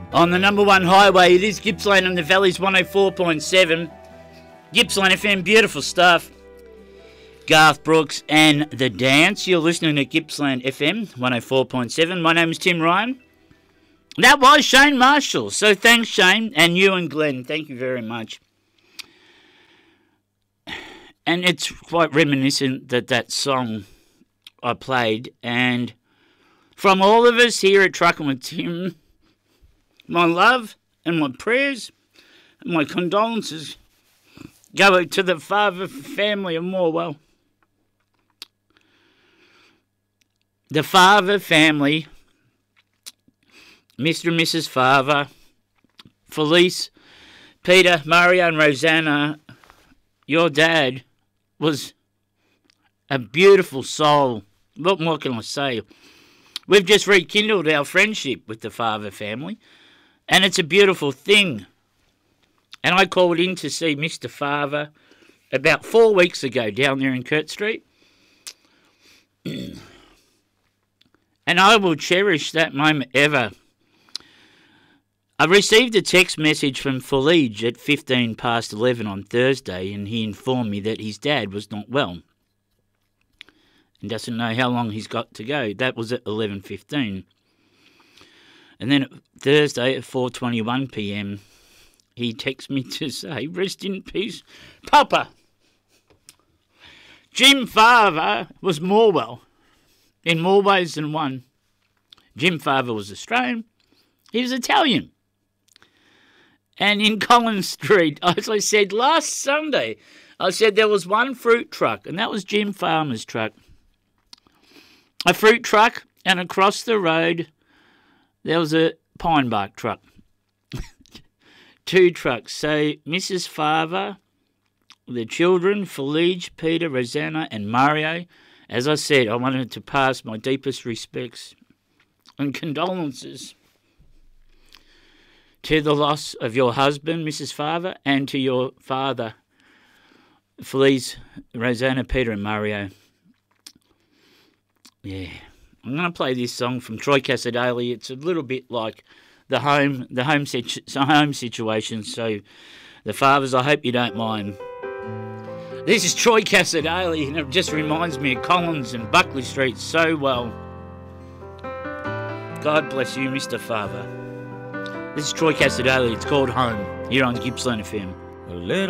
On the number one highway, it is Gippsland and the Valleys 104.7. Gippsland FM, beautiful stuff. Garth Brooks and The Dance. You're listening to Gippsland FM 104.7. My name is Tim Ryan. That was Shane Marshall. So thanks, Shane, and you and Glenn. Thank you very much. And it's quite reminiscent that song I played. And from all of us here at Truckin' with Tim, my love and my prayers and my condolences go to the Farver family of Morwell. The Farver family, Mr. and Mrs. Farver, Felice, Peter, Mario and Rosanna, your dad was a beautiful soul. What more can I say? We've just rekindled our friendship with the Farver family, and it's a beautiful thing. And I called in to see Mr. Farver about 4 weeks ago down there in Kurt Street. And I will cherish that moment ever. I received a text message from Felice at 15 past 11 on Thursday, and he informed me that his dad was not well and doesn't know how long he's got to go. That was at 11:15. And then Thursday at 4:21 p.m, he texted me to say, "Rest in peace, Papa." Jim Farver was Morwell in more ways than one. Jim Farver was Australian. He was Italian. And in Collins Street, as I said last Sunday, I said there was one fruit truck, and that was Jim Farmer's truck. A fruit truck, and across the road there was a pine bark truck. Two trucks. So Mrs. Farver, the children, Felice, Peter, Rosanna and Mario. As I said, I wanted to pass my deepest respects and condolences to the loss of your husband, Mrs. Farver, and to your father, Felice, Rosanna, Peter and Mario. Yeah. I'm going to play this song from Troy Cassar-Daley. It's a little bit like the home situation. So the Farvers, I hope you don't mind. This is Troy Cassar-Daley, and it just reminds me of Collins and Buckley Street so well. God bless you, Mr. Farver. This is Troy Cassar-Daley. It's called Home, here on Gippsland FM.